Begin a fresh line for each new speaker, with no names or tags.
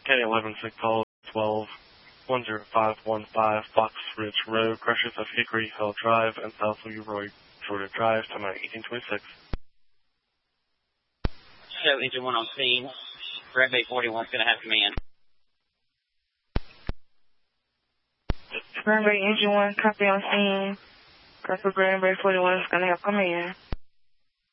K11 Sig Call 12-10515 Fox Ridge Road, crushes of Hickory Hill Drive and South Leroy Jordan Drive, time 1826.
Show engine 1 on scene. Red Bay 41 is going to have command.
Grand Bay engine 1, copy on scene. Copy Grand Bay 41 is going to have command.